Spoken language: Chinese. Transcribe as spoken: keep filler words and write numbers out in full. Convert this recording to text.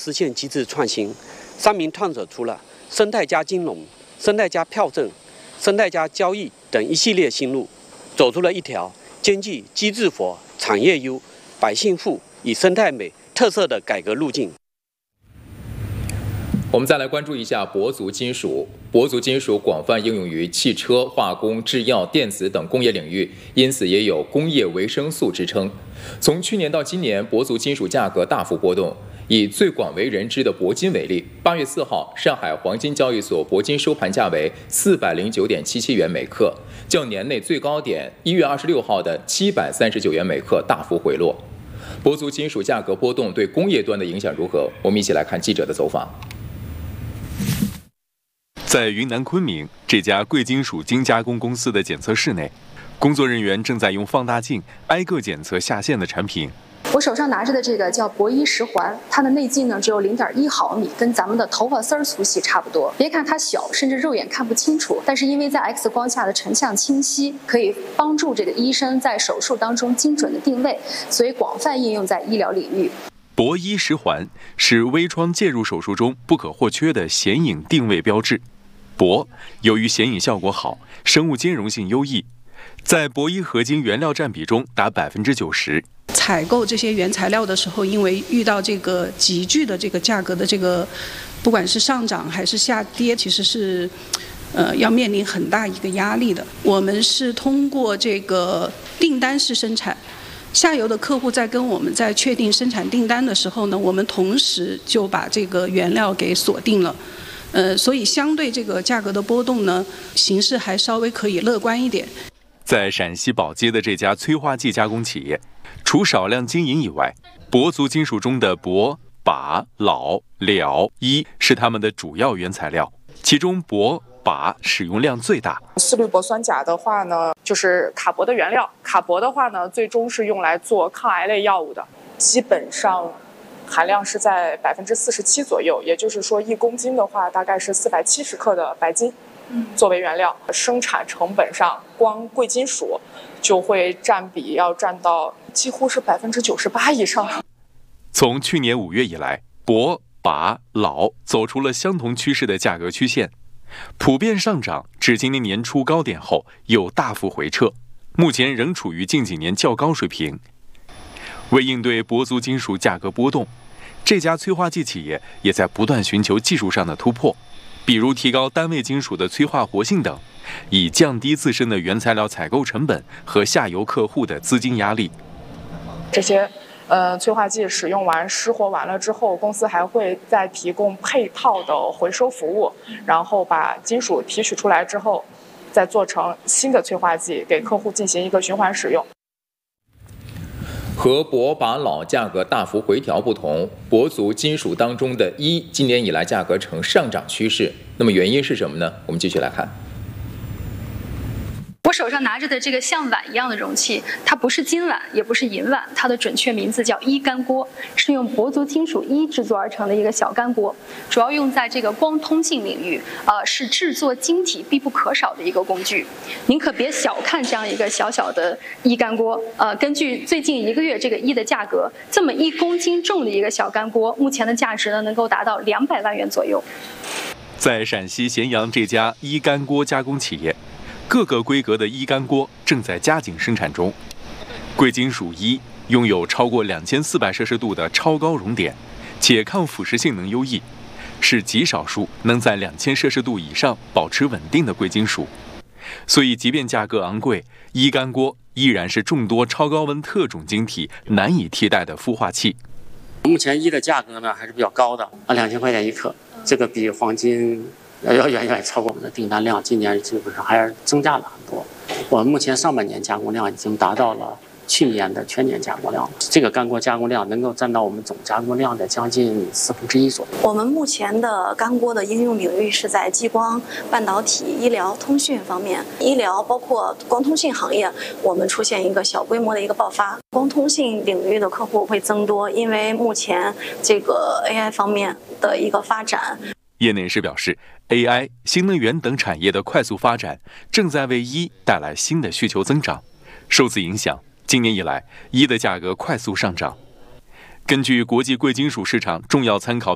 实现机制创新，三明探索出了生态加金融、生态加票证、生态加交易等一系列新路，走出了一条兼具机制活、产业优、百姓富与生态美特色的改革路径。 我们再来关注一下铂族金属。铂族金属广泛应用于汽车、化工、制药、电子等工业领域，因此也有工业维生素之称。从去年到今年，铂族金属价格大幅波动。以最广为人知的铂金为例，八月四号，上海黄金交易所铂金收盘价为四百零九点七七元每克，较年内最高点一月二十六号的七百三十九元每克大幅回落。铂族金属价格波动对工业端的影响如何？我们一起来看记者的走访。 在云南昆明这家贵金属精加工公司的检测室内，工作人员正在用放大镜挨个检测下线的产品。 我手上拿着的这个叫铂一十环，它的内径呢只有零点一毫米，跟咱们的头发丝儿粗细差不多。别看它小，甚至肉眼看不清楚，但是因为在 X 光下的成像清晰，可以帮助这个医生在手术当中精准的定位，所以广泛应用在医疗领域。 铂一十环是微创介入手术中不可或缺的显影定位标志。铂由于显影效果好，生物兼容性优异，在铂一合金原料占比中达百分之九十。 采购这些原材料的时候，因为遇到这个急剧的这个价格的这个，不管是上涨还是下跌，其实是，呃，要面临很大一个压力的。我们是通过这个订单式生产，下游的客户在跟我们在确定生产订单的时候呢，我们同时就把这个原料给锁定了。呃，所以相对这个价格的波动呢，形势还稍微可以乐观一点。 在陕西宝鸡的这家催化剂加工企业，除少量经营以外，铂族金属中的铂、钯、铼、铼、铱是它们的主要原材料，其中铂、钯使用量最大。 四氯铂酸钾的话呢，就是卡铂的原料。卡铂的话呢，最终是用来做抗癌类药物的，基本上含量是在百分之四十七左右，也就是说一公斤的话大概是四百七十克的白金作为原料。生产成本上，光贵金属就会占比要占到几乎是百分之九十八以上。 从去年五月以来，铂、钯、铼走出了相同趋势的价格曲线，普遍上涨，至今年年初高点后又大幅回撤，目前仍处于近几年较高水平。为应对铂族金属价格波动，这家催化剂企业也在不断寻求技术上的突破，比如提高单位金属的催化活性等，以降低自身的原材料采购成本和下游客户的资金压力。 这些呃催化剂使用完失活完了之后，公司还会再提供配套的回收服务，然后把金属提取出来之后，再做成新的催化剂，给客户进行一个循环使用。 和铂、钯、铼价格大幅回调不同，铂族金属当中的铱今年以来价格呈上涨趋势。那么原因是什么呢？我们继续来看。 我手上拿着的这个像碗一样的容器，它不是金碗，也不是银碗，它的准确名字叫铱干锅，是用铂族金属铱制作而成的一个小干锅，主要用在这个光通信领域，呃，是制作晶体必不可少的一个工具。您可别小看这样一个小小的铱干锅，呃，根据最近一个月这个铱的价格，这么一公斤重的一个小干锅，目前的价值呢能够达到两百万元左右。 在陕西咸阳这家铱干锅加工企业，各个规格的铱干锅正在加紧生产中。贵金属铱拥有超过两千四百摄氏度的超高熔点，且抗腐蚀性能优异，是极少数能在两千摄氏度以上保持稳定的贵金属。所以，即便价格昂贵，铱干锅依然是众多超高温特种晶体难以替代的孵化器。 目前铱的价格呢还是比较高的啊，两千块钱一克，这个比黄金要要远远超过我们的订单量，今年基本上还是增加了很多。我们目前上半年加工量已经达到了去年的全年加工量，这个干锅加工量能够占到我们总加工量的将近四分之一左右。 我们目前的干锅的应用领域是在激光、半导体、医疗、通讯方面。医疗包括光通信行业，我们出现一个小规模的一个爆发。光通信领域的客户会增多，因为目前这个 A I 方面的一个发展。 业内人士表示 ，A I、新能源等产业的快速发展，正在为铱带来新的需求增长。受此影响，今年以来，铱的价格快速上涨。根据国际贵金属市场重要参考